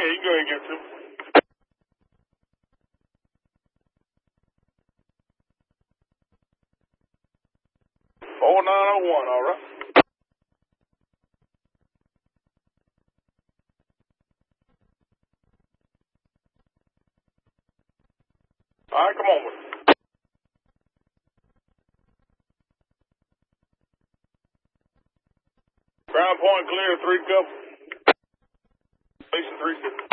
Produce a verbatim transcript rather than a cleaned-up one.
you can go ahead and get to him. four nine oh one, all right. All right, come on with it. Ground point clear, three couple. Station three six.